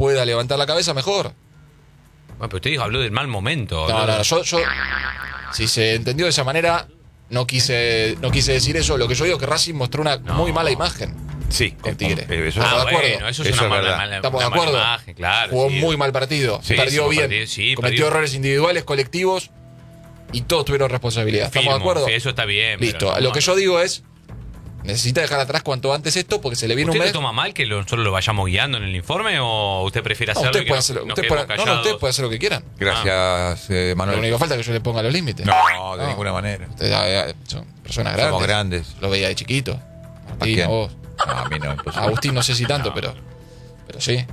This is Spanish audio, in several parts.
pueda levantar la cabeza, mejor. Bueno, pero usted habló del mal momento. No, yo si se entendió de esa manera, no quise decir eso. Lo que yo digo es que Racing mostró una muy mala imagen. Sí, con Tigre. Eso, ¿Estamos de acuerdo? Bueno, eso es Eso una es verdad. mala ¿Estamos de una mala acuerdo? imagen, claro. Jugó sí. muy mal partido. Sí, perdió sí, bien. sí, cometió perdió. errores individuales, colectivos. Y todos tuvieron responsabilidad. ¿Estamos de acuerdo? Sí, eso está bien. Listo. pero Lo que yo digo es, necesita dejar atrás cuanto antes esto porque se le viene un ¿Usted mes. lo toma mal que nosotros lo vayamos guiando en el informe o usted prefiere No, hacerlo usted y que puede nos- hacerlo, nos usted quedemos puede- no, callados? usted puede hacer lo que quieran. Gracias, Lo Manuel. único que falta es que yo le ponga los límites. No, de No. ninguna manera. Ustedes son personas grandes. Somos grandes. Lo veía de chiquito. ¿A Martín, quién? a vos. No, a mí no, imposible. A Agustín no sé si tanto, pero sí.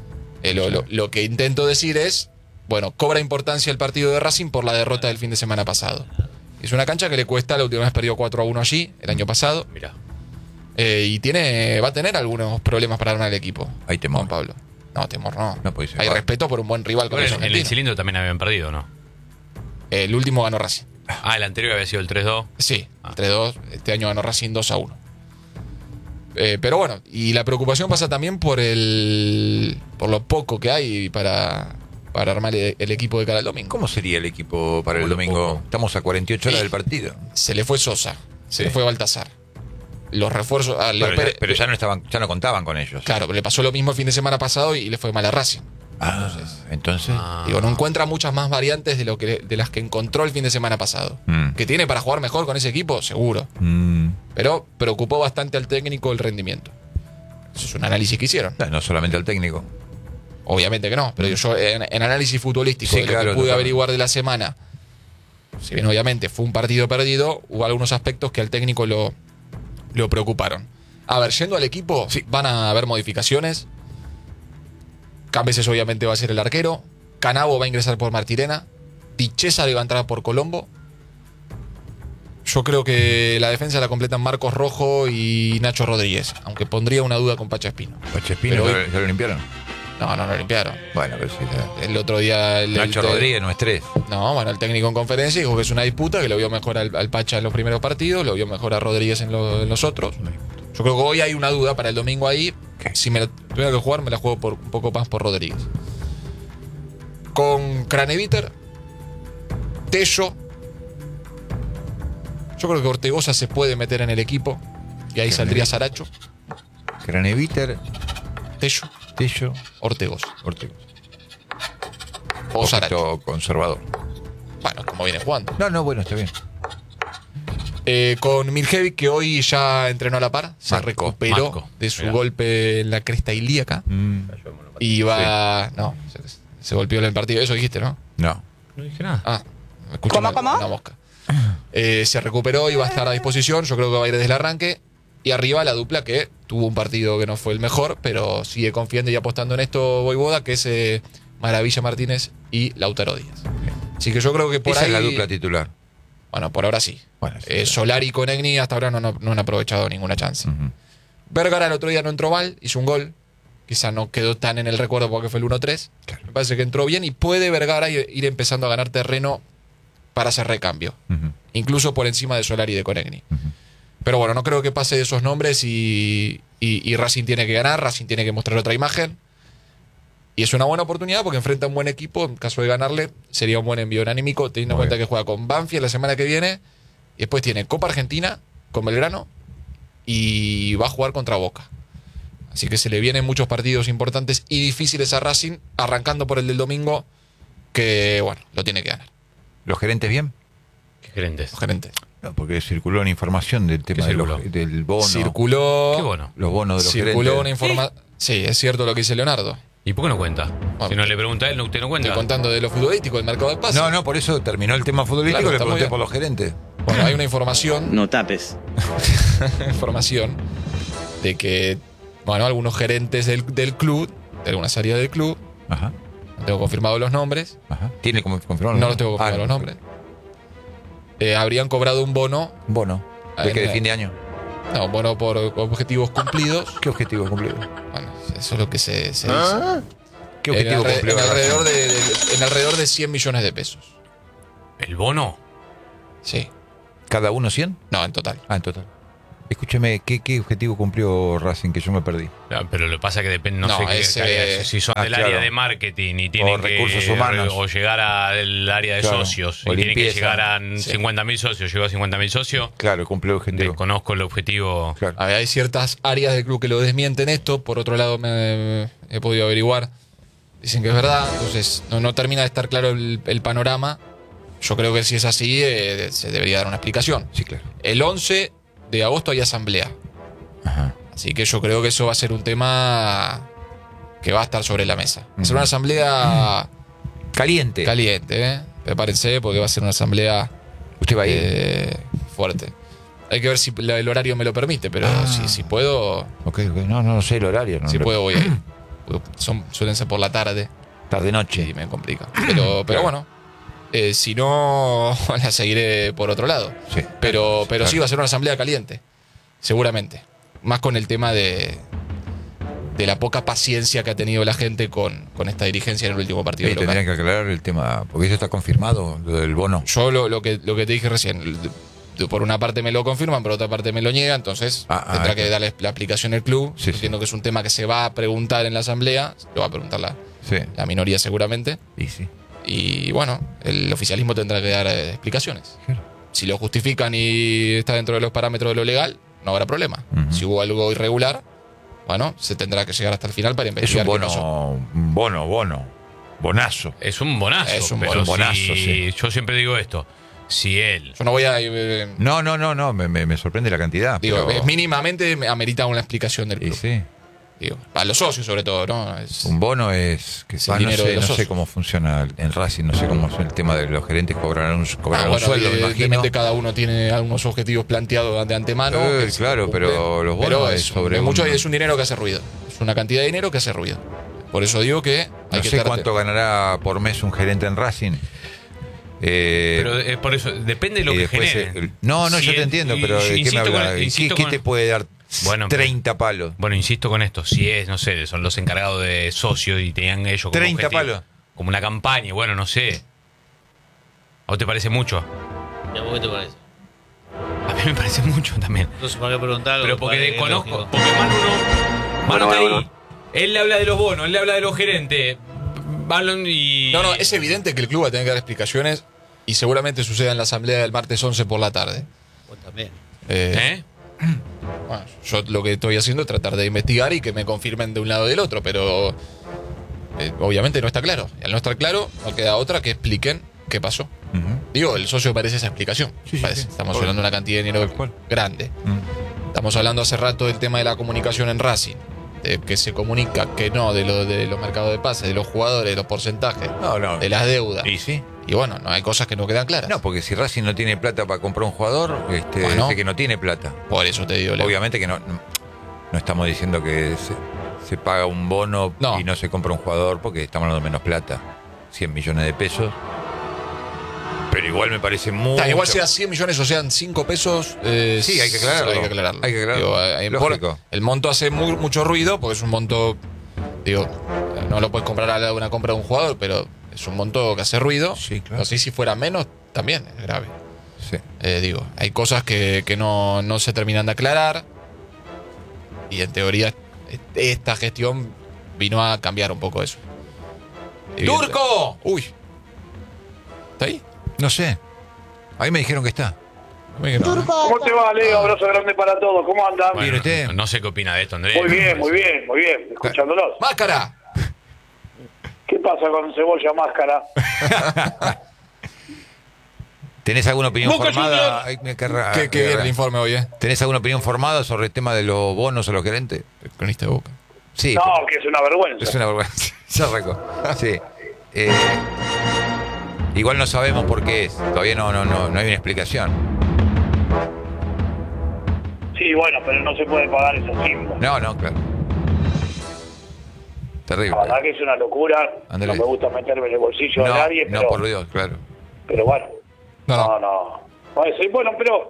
Lo que intento decir es, bueno, cobra importancia el partido de Racing por la derrota del fin de semana pasado. Es una cancha que le cuesta, la última vez perdió 4-1 allí, el año pasado. Mirá. Y va a tener algunos problemas para armar el equipo. Hay temor. Juan Pablo. No, temor no. No puede ser. Hay respeto por un buen rival como Bueno, es en el Argentino. cilindro también habían perdido, ¿no? El último ganó Racing. Ah, el anterior había sido el 3-2. Sí, 3-2. Este año ganó Racing 2-1. Pero bueno, y la preocupación pasa también por lo poco que hay para armar el equipo de cara al domingo. ¿Cómo sería el equipo para el Muy domingo? poco. Estamos a 48 horas Sí. del partido. Se le fue Sosa, se Sí. le fue Baltasar. Los refuerzos. Leo Pero, Pérez- pero ya no contaban con ellos. Claro, pero le pasó lo mismo el fin de semana pasado y le fue mal a Racing. Entonces. Digo, no encuentra muchas más variantes de las que encontró el fin de semana pasado. ¿Que tiene para jugar mejor con ese equipo? Seguro. Pero preocupó bastante al técnico el rendimiento. Eso es un análisis que hicieron. No solamente al técnico. Obviamente que no, pero yo en análisis futbolístico, Sí, de lo claro, que pude totalmente. averiguar de la semana, si bien obviamente fue un partido perdido, hubo algunos aspectos que al técnico lo preocuparon. A ver, yendo al equipo, Sí. van a haber modificaciones. Cambeses obviamente va a ser el arquero. Canavo va a ingresar por Martirena. Pichesa va a entrar por Colombo. Yo creo que la defensa la completan Marcos Rojo y Nacho Rodríguez, aunque pondría una duda con Pacha Espino. Pachespino, Pero hoy- ¿ya lo limpiaron? No lo limpiaron. Bueno, pero sí. El otro día... Nacho Rodríguez no es 3. No, bueno, el técnico en conferencia dijo que es una disputa, que lo vio mejor al Pacha en los primeros partidos, lo vio mejor a Rodríguez en los otros. Yo creo que hoy hay una duda para el domingo ahí. Si me la tengo que jugar, me la juego un poco más por Rodríguez. Con Craneviter, Tello. Yo creo que Ortegoza se puede meter en el equipo. Y ahí saldría Saracho, Craneviter, Tello, Tello, Ortegoza. Ortega. O Saracho. Poquito conservador. Bueno, como viene jugando. No, bueno, está bien. Con Miljevic, que hoy ya entrenó a la par, se Marco, recuperó Marco, de su mirá. golpe en la cresta ilíaca y va. No, se golpeó en el partido. Eso dijiste, ¿no? No. No dije nada. Ah, me escuché mal, una mosca. Se recuperó y va a estar a disposición. Yo creo que va a ir desde el arranque. Y arriba la dupla que tuvo un partido que no fue el mejor, pero sigue confiando y apostando en esto Voivoda, que es Maravilla Martínez y Lautaro Díaz. Así que yo creo que por Esa ahí. es la dupla titular. Bueno, por ahora sí. Bueno, sí. Solari con Egni hasta ahora no han aprovechado ninguna chance. Vergara el otro día no entró mal, hizo un gol. Quizá no quedó tan en el recuerdo porque fue el 1-3. Me parece que entró bien y puede Vergara ir empezando a ganar terreno para hacer recambio. Incluso por encima de Solari y de Conegni. Pero bueno, no creo que pase de esos nombres y Racing tiene que ganar, Racing tiene que mostrar otra imagen. Y es una buena oportunidad porque enfrenta a un buen equipo. En caso de ganarle, sería un buen envío anímico, teniendo en cuenta que juega con Banfield la semana que viene. Y después tiene Copa Argentina con Belgrano y va a jugar contra Boca. Así que se le vienen muchos partidos importantes y difíciles a Racing, arrancando por el del domingo, que bueno, lo tiene que ganar. ¿Los gerentes bien? ¿Qué gerentes? Los gerentes. No, porque circuló una información del tema del bono. Circuló. Qué bono. Los bonos de los Circuló gerentes. una información. Sí, es cierto lo que dice Leonardo. ¿Y por qué no cuenta? Si no le pregunta a él, ¿usted no cuenta? Estoy contando de lo futbolístico, del mercado de pases. No, por eso terminó el tema futbolístico Claro, y le está muy pregunté bien. por los gerentes. Bueno, hay una información. No tapes. información de que, bueno, algunos gerentes del club, de algunas áreas del club, Ajá. no tengo confirmado los nombres, ¿Tiene como confirmado? no los tengo confirmado los nombres, habrían cobrado un bono. ¿Un bono? ¿De qué? ¿De fin de año? No, un bono por objetivos cumplidos. ¿Qué objetivo cumplido? Bueno, eso es lo que se dice. ¿Qué objetivo cumplió? En alrededor de 100 millones de pesos. ¿El bono? Sí. ¿Cada uno 100? No, en total. Ah, en total. Escúcheme, ¿qué objetivo cumplió Racing que yo me perdí? No, pero lo que pasa es que depende, no, No, sé si son del claro. área de marketing y tienen que recursos humanos. o llegar al área de Claro. socios O y tienen que limpieza. llegar a Sí. 50.000 socios, llegó a 50.000 socios. Claro, cumplió el objetivo. Desconozco el objetivo. Claro. A ver, hay ciertas áreas del club que lo desmienten esto. Por otro lado, me he podido averiguar. Dicen que es verdad. Entonces, no termina de estar claro el panorama. Yo creo que si es así, se debería dar una explicación. Sí, claro. El 11 de agosto hay asamblea. Ajá. Así que yo creo que eso va a ser un tema que va a estar sobre la mesa. Va a ser una asamblea Caliente. caliente, ¿eh? Prepárense porque va a ser una asamblea Usted va a ir. fuerte. Hay que ver si el horario me lo permite, pero si puedo, Ok. No sé el horario. No, si puedo voy a ir. Suelen ser por la tarde Tarde-noche. y me complica. Pero bueno, si no, la seguiré por otro lado. Sí. Pero Claro. sí va a ser una asamblea caliente, seguramente. Más con el tema de la poca paciencia que ha tenido la gente con esta dirigencia en el último partido local. Tendría que aclarar el tema, porque eso está confirmado, lo del bono. Yo lo que te dije recién, por una parte me lo confirman, por otra parte me lo niegan, entonces tendrá que darle la explicación el club. Sí, Entiendo que es un tema que se va a preguntar en la asamblea, lo va a preguntar Sí. la minoría seguramente. Y sí. Y bueno, el oficialismo tendrá que dar explicaciones. Claro. Si lo justifican y está dentro de los parámetros de lo legal, no habrá problema. Ujú. Si hubo algo irregular, bueno, se tendrá que llegar hasta el final para Es investigar un qué pasó. bonazo. Es un bonazo. Es un pero bonazo, si- sí. Yo siempre digo esto. Si él. Yo no voy a... No, me sorprende la cantidad. digo, pero- mínimamente me amerita una explicación del Y club. sí, Digo, a los socios sobre todo, ¿no? Es- un bono es que Es el no dinero de sé, los no sé socios. cómo funciona en Racing, no sé cómo es el tema de los gerentes cobrarán un bueno, sueldo, me imagino. evidentemente cada uno tiene algunos objetivos planteados de antemano. que se Claro, cumplen. pero los bonos Pero es sobre mucho un- es un dinero que hace ruido. Es una cantidad de dinero que hace ruido. Por eso digo que hay No que sé estar cuánto ganará por mes un gerente en Racing. Pero por eso, depende de lo y que después genere. no, Si yo te él- entiendo, y- pero ¿de qué me insisto con- habla? insisto ¿Qué con- te puede dar Bueno, 30 palos? Bueno, insisto con esto. Si es, no sé, son los encargados de socios y tenían ellos como 30 objetivo, palos. como una campaña, bueno, no sé. ¿A vos te parece mucho? ¿Y a vos qué te parece? A mí me parece mucho también. Entonces, ¿para qué preguntar algo? Pero porque Para- es desconozco. lógico. Porque Manu está ahí. Él le habla de los bonos, él le habla de los gerentes. Marlon y. No, es evidente que el club va a tener que dar explicaciones y seguramente suceda en la asamblea del martes 11 por la tarde. Vos también. ¿Eh? Bueno, yo lo que estoy haciendo es tratar de investigar y que me confirmen de un lado o del otro, pero obviamente no está claro. Y al no estar claro, no queda otra que expliquen qué pasó. Ujú. Digo, el socio merece esa explicación. Sí, Parece. sí. Estamos Obvio. hablando de una cantidad de dinero Tal cual. grande. Mm. Estamos hablando hace rato del tema de la comunicación en Racing. De que se comunica, que no, de los mercados de pases, de los jugadores, de los porcentajes, No. de las deudas. Y sí. Y bueno, no hay cosas que no quedan claras. No, porque si Racing no tiene plata para comprar un jugador, Bueno. dice que no tiene plata. Por eso te digo, Leo. Obviamente que no estamos diciendo que se paga un bono No. y no se compra un jugador porque estamos hablando de menos plata. 100 millones de pesos. Pero igual me parece muy. Igual sea 100 millones o sean 5 pesos. Sí, hay que aclararlo. Hay que aclararlo. Hay que aclararlo. Digo, Lógico. el monto hace mucho ruido porque es un monto. Digo, no lo puedes comprar a la de una compra de un jugador, pero es un monto que hace ruido. Sí, claro. Así si fuera menos, también es grave. Sí. Digo, hay cosas que no se terminan de aclarar. Y en teoría, esta gestión vino a cambiar un poco eso. ¡Turco! Uy. ¿Está ahí? No sé. Ahí me dijeron que está. A mí que no. ¿Cómo te va, Leo? Abrazo grande para todos. ¿Cómo andan? Bueno, Mire usted. no sé qué opina de esto, Andrés. Muy bien, muy bien, muy bien. Escuchándolos. ¡Máscara! ¿Qué pasa con Cebolla Máscara? ¿Tenés alguna opinión Boca formada? Juniors. Ay, me querrá- Qué bien el informe hoy, ¿Tenés alguna opinión formada sobre el tema de los bonos a los gerentes? El cronista de Boca. Sí. No, que es una vergüenza. Es una vergüenza. Ya arrancó. Sí. Igual no sabemos por qué es. Todavía no hay una explicación. Sí, bueno, pero no se puede pagar esos símbolos. No, claro. Terrible. La verdad que es una locura. Ándale. No me gusta meterme en el bolsillo de nadie, no, pero, por Dios, claro. pero bueno. No. No. Bueno, pero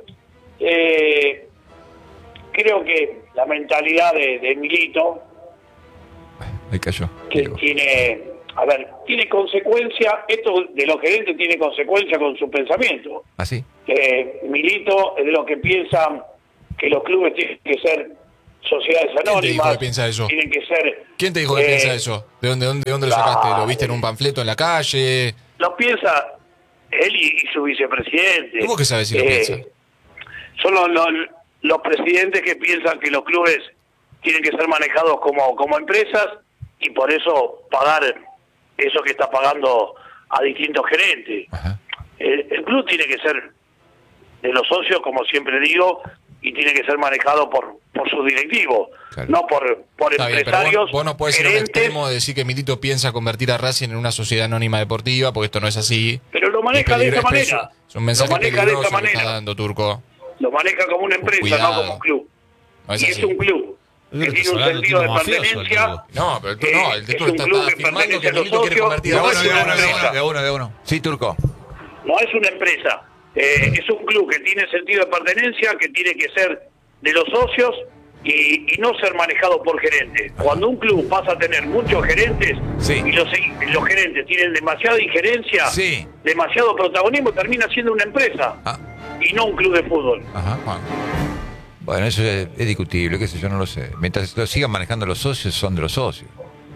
creo que la mentalidad de Milito, Ahí cayó. que Digo. tiene consecuencia, esto de los gerentes tiene consecuencia con su pensamiento. ¿Ah, sí? Milito es de los que piensan que los clubes tienen que ser sociedades ¿Quién te dijo anónimas. que piensa eso? Tienen que ser... ¿Quién te dijo que piensa eso? ¿De dónde lo sacaste? ¿Lo viste en un panfleto en la calle? Lo piensa él y su vicepresidente. ¿Cómo que sabes si lo piensa? Son los presidentes que piensan que los clubes tienen que ser manejados como empresas y por eso pagar eso que está pagando a distintos gerentes. Ajá. El club tiene que ser de los socios, como siempre digo, y tiene que ser manejado por sus directivos, Claro. no por Está bien, pero empresarios. vos no podés ir a un gerentes, extremo de decir que Milito piensa convertir a Racing en una sociedad anónima deportiva, porque esto no es así. pero lo maneja de esa manera. Es un mensaje lo maneja de peligroso esa que está manera. dando, Turco. Lo maneja como una empresa, Cuidado. no como un club. No es y así. es un club que Estás tiene un hablando de sentido de tipo mafioso, pertenencia. el No, pero tú no, el es Turco un club está que afirmando pertenece que a los Milito quiere socios. convertir a No es Racing una en una empresa. de uno. Sí, Turco. No es una empresa. Es un club que tiene sentido de pertenencia, que tiene que ser de los socios y no ser manejado por gerentes. Cuando un club pasa a tener muchos gerentes Sí. y los gerentes tienen demasiada injerencia, Sí. demasiado protagonismo, termina siendo una empresa Ah. y no un club de fútbol. Ajá. Bueno, eso es discutible, qué sé yo, no lo sé. Mientras lo sigan manejando los socios, son de los socios.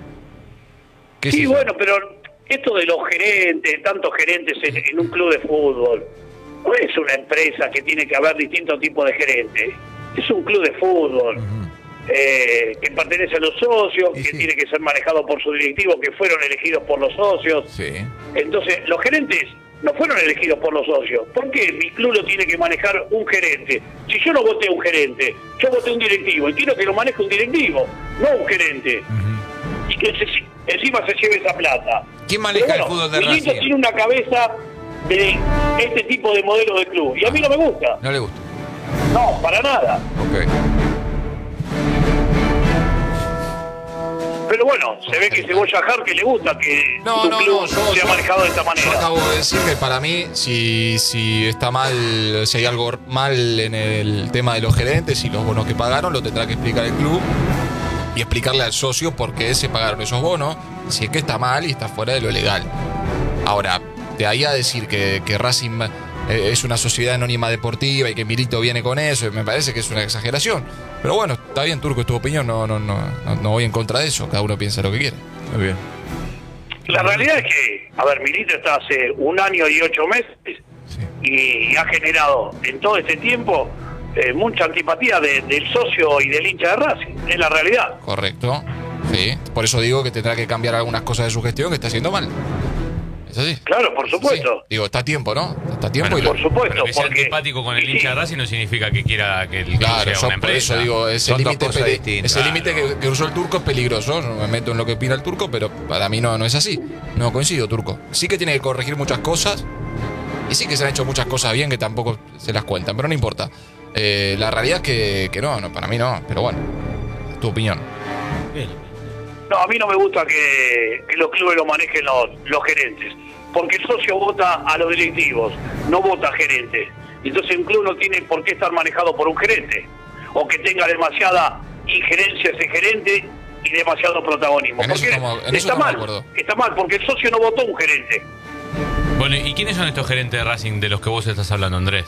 ¿Qué sé Sí, yo? bueno, pero esto de los gerentes, tantos gerentes en un club de fútbol, no es una empresa que tiene que haber distintos tipos de gerentes. Es un club de fútbol que pertenece a los socios, Y que sí. tiene que ser manejado por sus directivos, que fueron elegidos por los socios. Sí. Entonces, los gerentes no fueron elegidos por los socios. ¿Por qué mi club lo tiene que manejar un gerente? Si yo no voté a un gerente, yo voté a un directivo y quiero que lo maneje un directivo, no un gerente. Y que encima se lleve esa plata. ¿Quién maneja Pero el fútbol de Milito Racing? tiene una cabeza de este tipo de modelo de club y a mí no me gusta. No le gusta. No, para nada. Ok. Pero bueno, se ve que Cebolla Jarque le gusta que su club sea manejado de esta Yo manera. acabo de decir que para mí, si está mal, si hay algo mal en el tema de los gerentes y los bonos que pagaron, lo tendrá que explicar el club y explicarle al socio por qué se pagaron esos bonos, si es que está mal y está fuera de lo legal. Ahora, de ahí a decir que Racing es una sociedad anónima deportiva y que Milito viene con eso, me parece que es una exageración. Pero bueno, está bien, Turco, es tu opinión, no voy en contra de eso, cada uno piensa lo que quiere. Muy bien. La realidad es que, a ver, Milito está hace 1 año y 8 meses y ha generado en todo este tiempo mucha antipatía del socio y del hincha de Racing. Es la realidad. Correcto, sí. Por eso digo que tendrá que cambiar algunas cosas de su gestión que está haciendo mal. ¿Es así? Claro, por supuesto. Sí. Digo, está a tiempo, ¿no? Está a tiempo Bueno, y Por supuesto. Pero que sea porque, antipático con el y hincha de sí, Racing no significa que quiera que el club Claro, sea yo una por empresa. eso digo, ese Son dos límite cosas distintas. ese límite que usó el Turco es peligroso. Yo no me meto en lo que opina el Turco, pero para mí no es así. No coincido, Turco. Sí que tiene que corregir muchas cosas y sí que se han hecho muchas cosas bien que tampoco se las cuentan, pero no importa. La realidad es que no, para mí no, pero bueno, es tu opinión. No, a mí no me gusta que los clubes lo manejen los gerentes. Porque el socio vota a los directivos, no vota a gerentes. Entonces un club no tiene por qué estar manejado por un gerente. O que tenga demasiada injerencia ese gerente y demasiado protagonismo. En eso Porque estamos- en eso está estamos de mal, acuerdo. está mal, porque el socio no votó a un gerente. Bueno, ¿y quiénes son estos gerentes de Racing de los que vos estás hablando, Andrés?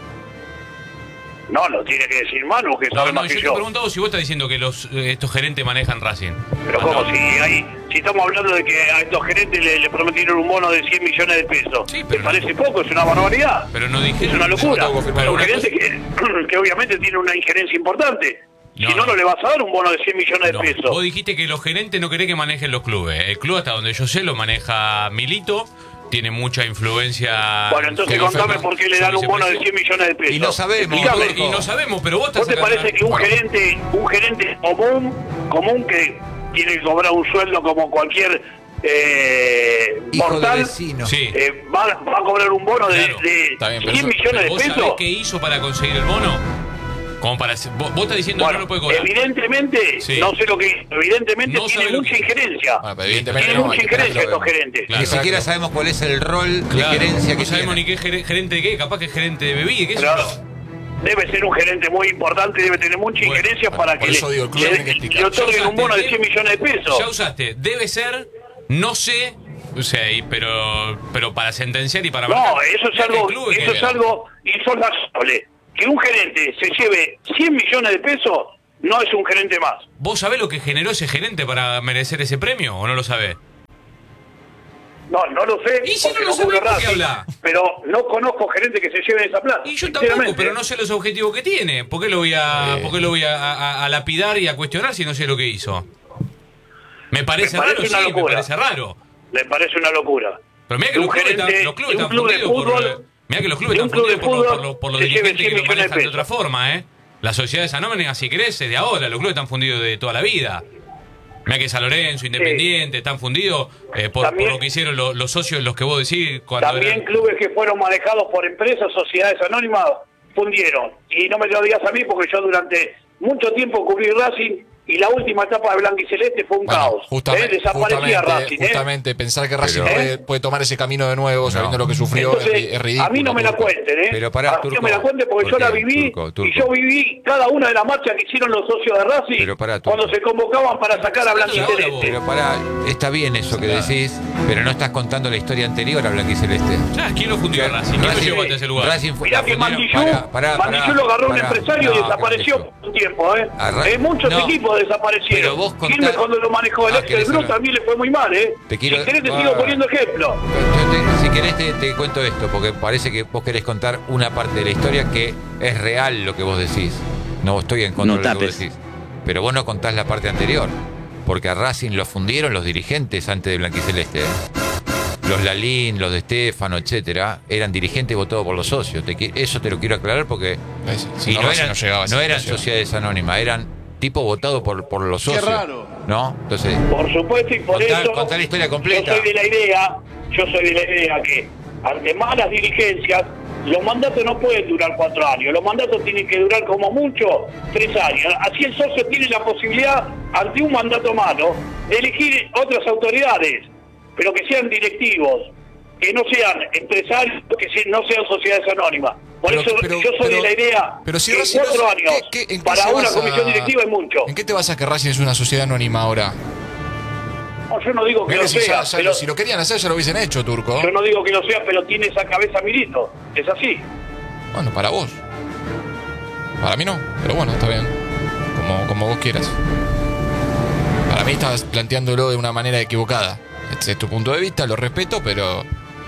No, lo tiene que decir Manu, que sabe No, más yo que te he yo. preguntado si vos estás diciendo que estos gerentes manejan Racing. Pero Cuando- como si estamos hablando de que a estos gerentes le prometieron un bono de 100 millones de pesos. Sí, ¿Te pero parece poco? Es una barbaridad. Pero no Es dijeron... una locura. tengo que confirmar Pero un una gerente que obviamente tiene una injerencia importante. No, Si no, no. no le vas a dar un bono de 100 millones No, de pesos. vos dijiste que los gerentes no querés que manejen los clubes. El club, hasta donde yo sé, lo maneja Milito. Tiene mucha influencia... Bueno, entonces que contame confirma por qué le su dan un bono de vicepresidente. 100 millones de pesos. Y no sabemos, Explícame. Turco. Y no sabemos, pero vos estás ¿Vos te sacando- parece que un gerente común que tiene que cobrar un sueldo como cualquier Hijo de mortal, vecino. Sí. va a cobrar un bono Claro. de Está bien, pero 100 eso- millones de ¿Vos sabés pesos? qué hizo para conseguir el bono? Como para... Vos estás diciendo que Bueno, no lo puede cobrar. evidentemente, Sí. no sé lo que evidentemente No sabe tiene lo mucha que- injerencia. Bueno, pero evidentemente Tiene no, mucha hay que injerencia tenerlo estos gerentes. Claro. Ni siquiera sabemos cuál es el rol Claro, de gerencia no que sabemos tiene. ni qué gerente de qué, capaz que es gerente de bebida, qué sé Pero yo. debe ser un gerente muy importante, debe tener mucha Bueno, injerencia para por que eso digo, el club tiene que explicar. le otorguen Ya un bono de usaste, 100 millones de pesos. Ya usaste, debe ser, no sé, o sea, pero para sentenciar y para No, marcar. eso es Ya que algo, el club es eso que- es algo insolvable. que un gerente se lleve 100 millones de pesos, no es un gerente más. ¿Vos sabés lo que generó ese gerente para merecer ese premio o no lo sabés? No lo sé, ¿Y si porque no lo cubro sabés, por qué Racing, habla? pero no conozco gerentes que se lleven esa plata. Y yo tampoco, sinceramente. pero no sé los objetivos que tiene. ¿Por qué lo voy a lapidar y a cuestionar si no sé lo que hizo? Me parece raro, una sí, me locura. parece raro. Me parece una locura. Pero mira que los clubes están fundidos por... Mirá que los clubes están fundidos por los se lleve dirigentes 100 que lo millones de manejan de pesos. otra forma, ¿eh? Las sociedades anónimas, si querés, de ahora. Los clubes están fundidos de toda la vida. Mirá que San Lorenzo, Independiente, están fundidos por lo que hicieron los socios, los que vos decís. También clubes que fueron manejados por empresas, sociedades anónimas, fundieron. Y no me lo digas a mí porque yo durante mucho tiempo cubrí Racing y la última etapa de Blanco y Celeste fue un caos. Desaparecía Racing. Justamente pensar que Racing puede tomar ese camino de nuevo, sabiendo lo que sufrió. Entonces, es ridículo. a mí no me la cuenten, Pero pará, a mí no me la cuenten porque yo la viví. Turco. Y yo viví cada una de las marchas que hicieron los socios de Racing Pero pará, Turco. cuando se convocaban para sacar a Blanco y Celeste. Pero pará, está bien eso que decís, pero no estás contando la historia anterior a Blanquiceleste. Ya, ¿quién lo fundió a Racing? ¿Quién lo llevó hasta ese lugar? Mirá que Mandillú lo agarró un empresario y desapareció por un tiempo, muchos equipos desaparecieron. Quilmes cuando lo manejó el Excel Group también le fue muy mal, Si querés te sigo poniendo ejemplo. Si querés te cuento esto, porque parece que vos querés contar una parte de la historia que es real lo que vos decís. No estoy en contra de lo que vos decís. Pero vos no contás la parte anterior, porque a Racing lo fundieron los dirigentes antes de Blanquiceleste. Los Lalín, los de Estefano, etcétera, eran dirigentes votados por los socios. Eso te lo quiero aclarar porque no eran sociedades anónimas, eran tipo votado por los socios. Qué raro. ¿No? Entonces, por supuesto, y por eso contar la historia completa. Yo soy de la idea que ante malas dirigencias los mandatos no pueden durar 4 años, los mandatos tienen que durar como mucho 3 años. Así el socio tiene la posibilidad, ante un mandato malo, de elegir otras autoridades, pero que sean directivos, que no sean empresarios, que no sean sociedades anónimas. Por eso yo soy de la idea pero si que Racing 4 años ¿en qué para una comisión directiva es mucho. ¿En qué te basas que Racing es una sociedad anónima ahora? No, yo no digo que Mira lo sea, pero si lo querían hacer ya lo hubiesen hecho, Turco. yo no digo que lo sea, pero tiene esa cabeza Milito. Es así. Bueno, para vos. Para mí no, pero bueno, está bien. Como vos quieras. Para mí estás planteándolo de una manera equivocada. Este es tu punto de vista, lo respeto, pero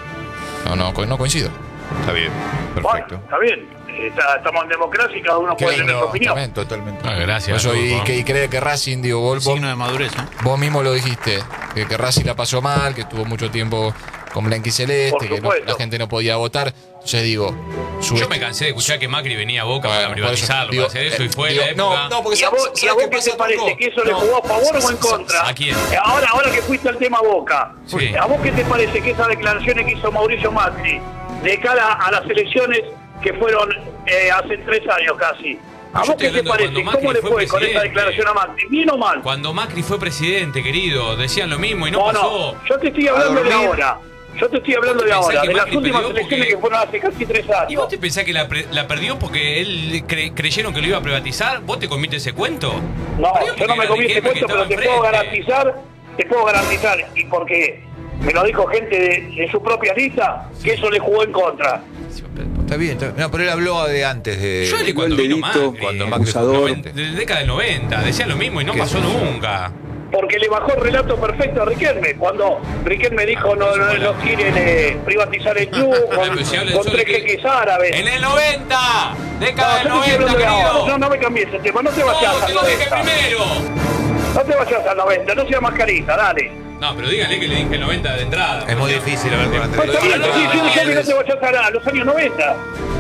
no coincido. Está bien, Bueno, está bien. Estamos en democracia y cada uno puede tener su opinión. Totalmente. Gracias. Por eso, y cree que Racing, digo, vos Signo de madurez, vos mismo lo dijiste, que Racing la pasó mal, que estuvo mucho tiempo con Blanqui Celeste, que la gente no podía votar. Yo digo, yo me cansé de escuchar que Macri venía a Boca para privatizarlo, digo, para hacer eso y fue digo, la época. No, porque ¿Y a vos qué te parece? ¿Que eso le jugó a favor o en contra? ¿A quién? Ahora que fuiste al tema Boca, Sí. ¿a vos qué te parece que esas declaraciones que hizo Mauricio Macri de cara a las elecciones que fueron hace 3 años casi? ¿A Yo vos qué estoy te hablando de parece? cuando ¿Cómo le Macri fue fue con esa presidente. declaración a Macri? ¿Bien o mal? Cuando Macri fue presidente, querido, decían lo mismo y no pasó. Yo te estoy hablando de ahora. Yo te estoy hablando de ¿Vos ahora, pensás que de las Macri últimas perdió elecciones porque- que fueron hace casi 3 años. ¿Y vos te pensás que la perdió porque él creyeron que lo iba a privatizar? ¿Vos te comiste ese cuento? No, Perdió yo no porque me la comí ese DGM que cuento, pero estaba te puedo enfrente. garantizar, y porque me lo dijo gente de su propia lista, que eso le jugó en contra. Está bien. No, pero él habló de antes de... Yo de cuando vino delito, Macri, cuando Macri fue presidente. de la década del 90, decían lo mismo y no pasó nunca. Porque le bajó el relato perfecto a Riquelme, cuando Riquelme dijo no quieren privatizar el club Pero si habla con del 3 Sol, jeques árabes. ¡En el 90! ¡Década del yo te estoy 90, hablando de ahora. querido! No me cambies el tema, no te vayas No, al te lo dije 90. primero. No te vayas al 90, no seas mascarita, dale. No, pero díganle que le dije el 90 de entrada. Es muy difícil hablar con Pues está bien, anterioridad. sí, yo que no te vayas a los años 90.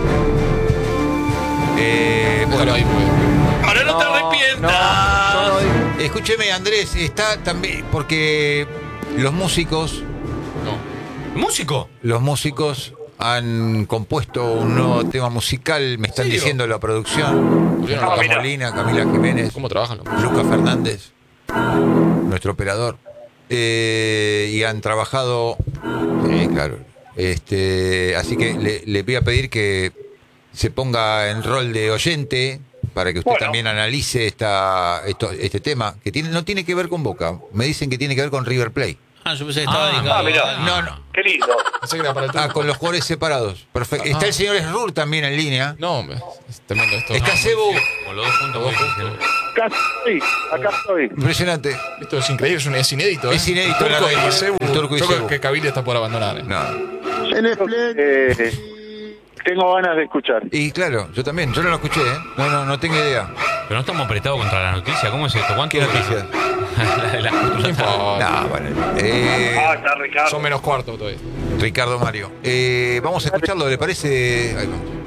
Bueno, ahí fue. Ahora no te arrepientas. Escúcheme, Andrés, está también... Porque los músicos ¿Músico? han compuesto un nuevo tema musical, me están ¿En serio? diciendo la producción. Ah, Luca mira. Molina, Camila Jiménez, ¿Cómo trabajan? Lucas Fernández, nuestro operador. Y han trabajado... claro. Así que le voy a pedir que se ponga en rol de oyente para que usted Bueno. también analice este tema, que no tiene que ver con Boca. Me dicen que tiene que ver con River Plate. Ah, yo pensé que estaba dedicado. Ah, mirá. No. Qué lindo. Pensé que era para el turco. Con los jugadores separados. Perfecto. Está el señor Srur también en línea. No, hombre, es tremendo esto. Está Cebu. Como los dos juntos, muy difícil. Acá estoy. Impresionante. Esto es increíble, es inédito. Es inédito, El la turco verdad. y Cebu. El turco y Yo creo Cebu. que Cavili está por abandonar. No. Tengo ganas de escuchar. Y claro, yo también. Yo no lo escuché, ¿eh? No tengo idea. Pero no estamos apretados contra la noticia. ¿Cómo es esto? ¿Cuánto ¿Qué noticia? la de la No importa. No, bueno. Está Ricardo. Son menos cuarto todavía. Ricardo Mario. Vamos a escucharlo, ¿le parece? Ahí va.